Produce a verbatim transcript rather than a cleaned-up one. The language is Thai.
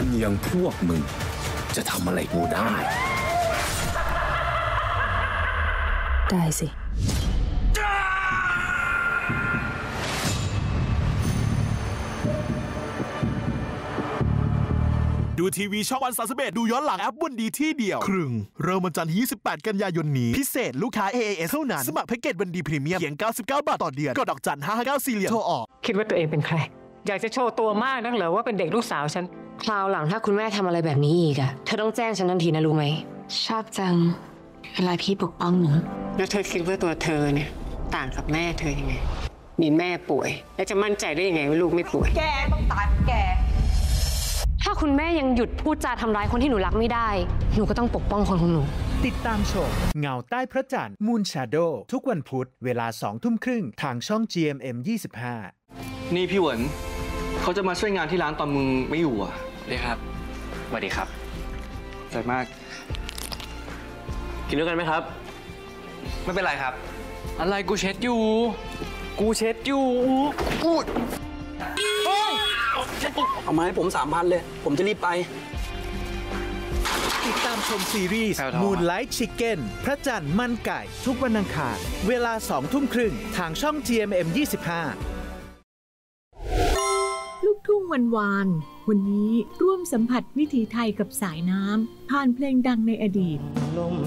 อย่างพวกมึงจะทำอะไรกูได้ได้สิดูทีวีช่องวันสามสิบเอ็ดดูย้อนหลังแอปวันดีที่เดียวครึ่งเริ่มวันจันทร์ที่ยี่สิบแปดกันยายนนี้พิเศษลูกค้า เอ เอ เอส เท่านั้นสมัครแพ็กเกจวันดีพรีเมียมเพียงเก้าสิบเก้าบาทต่อเดือนกดดอกจันห้าห้าเก้าสี่เหลี่ยมโทรออกคิดว่าตัวเองเป็นใครอยากจะโชว์ตัวมากนักเหรอว่าเป็นเด็กลูกสาวฉันคราวหลังถ้าคุณแม่ทำอะไรแบบนี้อีกอะเธอต้องแจ้งฉันทันทีนะรู้ไหมชอบจังเวลาพี่ปกป้องหนูแล้วเธอคิดว่าตัวเธอเนี่ยต่างกับแม่เธอยังไงมีแม่ป่วยแล้วจะมั่นใจได้ยังไงว่าลูกไม่ป่วยแกต้องตายแกถ้าคุณแม่ยังหยุดพูดจาทำร้ายคนที่หนูรักไม่ได้หนูก็ต้องปกป้องคนของหนูติดตามชมเงาใต้พระจันทร์ Moon Shadow ทุกวันพุธเวลาสองทุ่มครึ่งทางช่อง จี เอ็ม เอ็ม ยี่สิบห้านี่พี่เหวินเขาจะมาช่วยงานที่ร้านตอนมึงไม่อยู่อ่ะเลยครับสวัสดีครับใจมากกินด้วยกันไหมครับไม่เป็นไรครับอะไรกูเช็ดอยู่กูเช็ดอยู่กูเอามาให้ผมสามพันเลยผมจะรีบไปติดตามชมซีรีส์ Moonlight Chicken พระจันทร์มันไก่ทุกวันอังคารเวลาสองทุ่มครึ่งทางช่อง จี เอ็ม เอ็ม ยี่สิบห้าลูกทุ่งวันวานวันนี้ร่วมสัมผัสวิถีไทยกับสายน้ำผ่านเพลงดังในอดีตลม